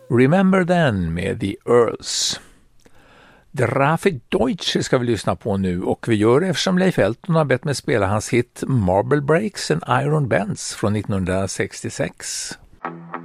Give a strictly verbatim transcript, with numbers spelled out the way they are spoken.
Remember Then med The Earls. Drafe Deutsche ska vi lyssna på nu, och vi gör det eftersom Leif Elton har bett mig spela hans hit Marble Breaks and Iron Bends från nittonhundrasextiosex.